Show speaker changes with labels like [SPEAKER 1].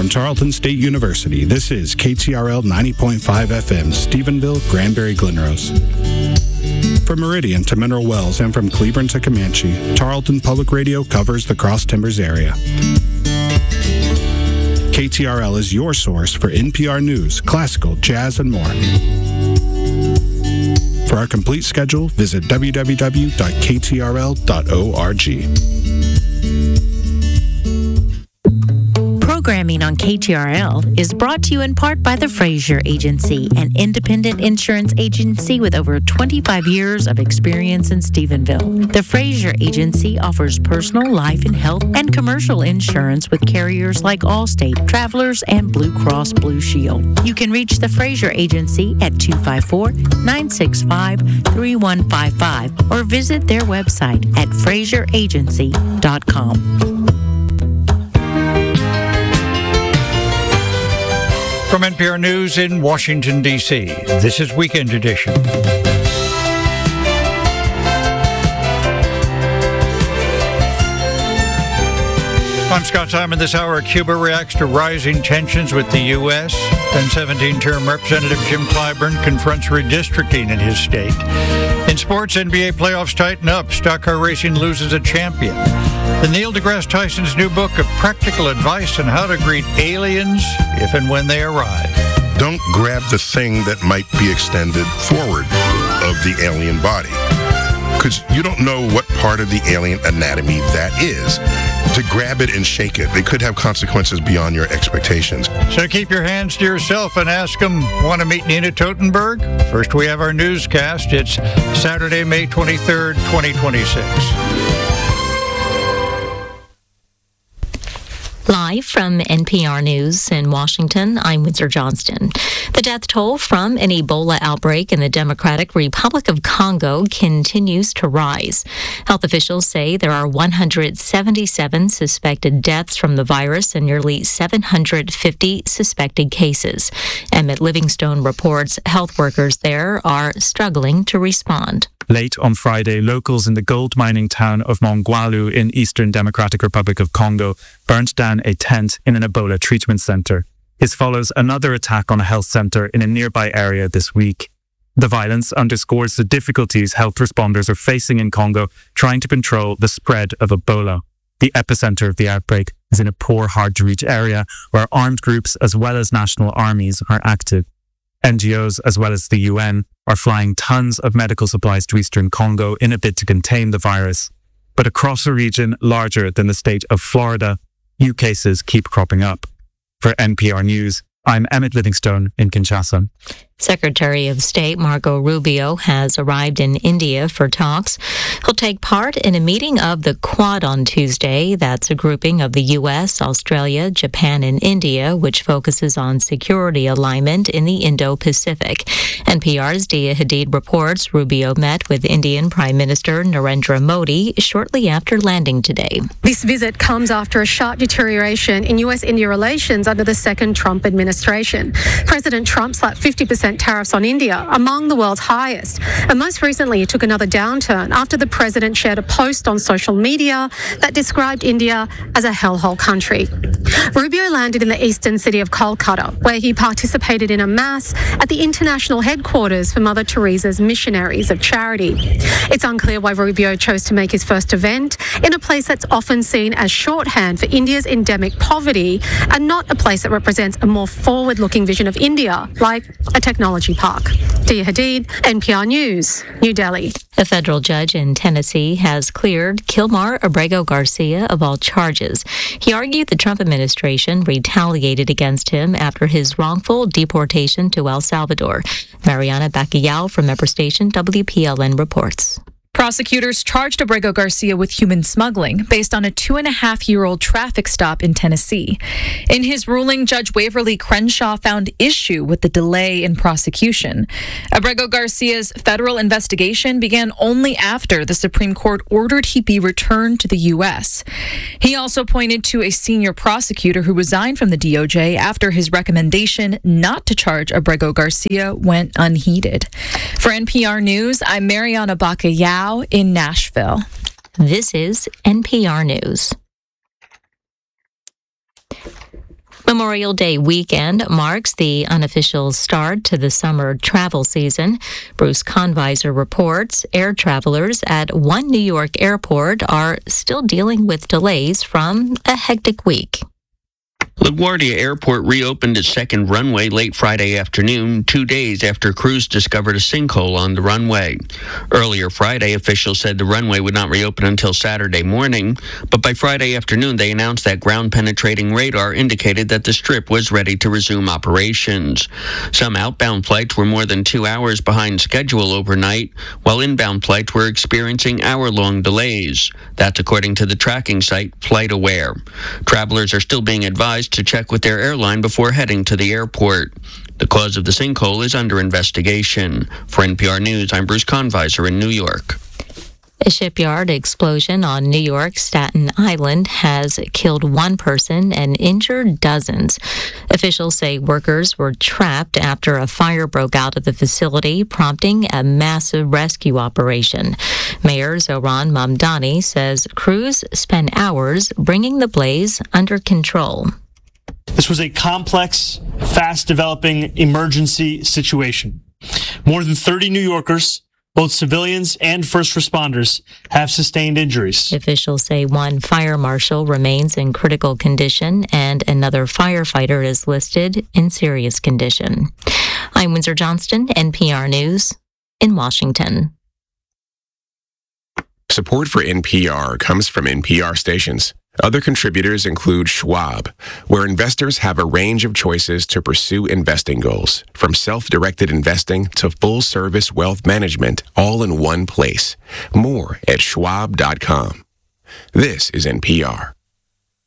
[SPEAKER 1] From Tarleton State University, this is KTRL 90.5 FM, Stephenville, Granbury, Glenrose. From Meridian to Mineral Wells and from Cleburne to Comanche, Tarleton Public Radio covers the Cross Timbers area. KTRL is your source for NPR news, classical, jazz, and more. For our complete schedule, visit www.ktrl.org.
[SPEAKER 2] Programming on KTRL is brought to you in part by the Fraser Agency, an independent insurance agency with over 25 years of experience in Stephenville. The Fraser Agency offers personal, life, and health and commercial insurance with carriers like Allstate, Travelers, and Blue Cross Blue Shield. You can reach the Fraser Agency at 254-965-3155 or visit their website at fraseragency.com.
[SPEAKER 3] From NPR News in Washington, D.C., this is Weekend Edition. I'm Scott Simon. This hour, Cuba reacts to rising tensions with the U.S. Then 17-term Representative Jim Clyburn confronts redistricting in his state. In sports, NBA playoffs tighten up. Stock car racing loses a champion. The Neil deGrasse Tyson's new book of practical advice on how to greet aliens if and when they arrive.
[SPEAKER 4] Don't grab the thing that might be extended forward of the alien body, because you don't know what part of the alien anatomy that is. To grab it and shake it, it could have consequences beyond your expectations.
[SPEAKER 3] So keep your hands to yourself and ask them, want to meet Nina Totenberg? First, we have our newscast. It's Saturday, May 23rd, 2026.
[SPEAKER 5] Live from NPR News in Washington, I'm Windsor Johnston. The death toll from an Ebola outbreak in the Democratic Republic of Congo continues to rise. Health officials say there are 177 suspected deaths from the virus and nearly 750 suspected cases. Emmett Livingstone reports health workers there are struggling to respond.
[SPEAKER 6] Late on Friday, locals in the gold mining town of Mongwalu in Eastern Democratic Republic of Congo burnt down a tent in an Ebola treatment center. This follows another attack on a health center in a nearby area this week. The violence underscores the difficulties health responders are facing in Congo trying to control the spread of Ebola. The epicenter of the outbreak is in a poor, hard-to-reach area where armed groups as well as national armies are active. NGOs, as well as the UN, are flying tons of medical supplies to eastern Congo in a bid to contain the virus. But across a region larger than the state of Florida, new cases keep cropping up. For NPR News, I'm Emmett Livingstone in Kinshasa.
[SPEAKER 5] Secretary of State Marco Rubio has arrived in India for talks. He'll take part in a meeting of the Quad on Tuesday. That's a grouping of the U.S., Australia, Japan, and India, which focuses on security alignment in the Indo-Pacific. NPR's Dia Hadid reports Rubio met with Indian Prime Minister Narendra Modi shortly after landing today.
[SPEAKER 7] This visit comes after a sharp deterioration in U.S.-India relations under the second Trump administration. President Trump slapped 50% tariffs on India, among the world's highest. And most recently, it took another downturn after the president shared a post on social media that described India as a hellhole country. Rubio landed in the eastern city of Kolkata, where he participated in a mass at the international headquarters for Mother Teresa's Missionaries of Charity. It's unclear why Rubio chose to make his first event in a place that's often seen as shorthand for India's endemic poverty and not a place that represents a more forward-looking vision of India, like a technology park. Dia Hadid, NPR News, New Delhi.
[SPEAKER 5] A federal judge in Tennessee has cleared Kilmar Abrego Garcia of all charges. He argued the Trump administration retaliated against him after his wrongful deportation to El Salvador. Mariana Bacallao from member station WPLN reports.
[SPEAKER 8] Prosecutors charged Abrego Garcia with human smuggling based on a 2.5-year-old traffic stop in Tennessee. In his ruling, Judge Waverly Crenshaw found issue with the delay in prosecution. Abrego Garcia's federal investigation began only after the Supreme Court ordered he be returned to the U.S. He also pointed to a senior prosecutor who resigned from the DOJ after his recommendation not to charge Abrego Garcia went unheeded. For NPR News, I'm Mariana Bacallao in Nashville.
[SPEAKER 5] This is NPR News. Memorial Day weekend marks the unofficial start to the summer travel season. Bruce Conviser reports air travelers at one New York airport are still dealing with delays from a hectic week.
[SPEAKER 9] LaGuardia Airport reopened its second runway late Friday afternoon, 2 days after crews discovered a sinkhole on the runway. Earlier Friday, officials said the runway would not reopen until Saturday morning, but by Friday afternoon they announced that ground-penetrating radar indicated that the strip was ready to resume operations. Some outbound flights were more than 2 hours behind schedule overnight, while inbound flights were experiencing hour-long delays. That's according to the tracking site FlightAware. Travelers are still being advised to check with their airline before heading to the airport. The cause of the sinkhole is under investigation. For NPR News, I'm Bruce Conviser in New York.
[SPEAKER 5] A shipyard explosion on New York's Staten Island has killed one person and injured dozens. Officials say workers were trapped after a fire broke out at the facility, prompting a massive rescue operation. Mayor Zohran Mamdani says crews spent hours bringing the blaze under control.
[SPEAKER 10] This was a complex, fast-developing emergency situation. More than 30 New Yorkers, both civilians and first responders, have sustained injuries.
[SPEAKER 5] Officials say one fire marshal remains in critical condition and another firefighter is listed in serious condition. I'm Windsor Johnston, NPR News in Washington.
[SPEAKER 11] Support for NPR comes from NPR stations. Other contributors include Schwab, where investors have a range of choices to pursue investing goals, from self-directed investing to full-service wealth management, all in one place. More at schwab.com. This is NPR.